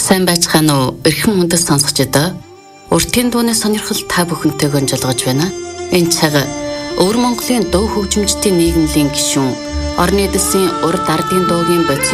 Сайн байцгаана уу? Эрхэм хүндэт сонсогчдоо. Уртын дууны сонирхол та бүхэнтэйг онжолгож байна. Энэ цаг Өвөр Монголын дуу хөгжимчдийн нийгмийн гишүүн, орны эдийн урд ардын дуугийн бодис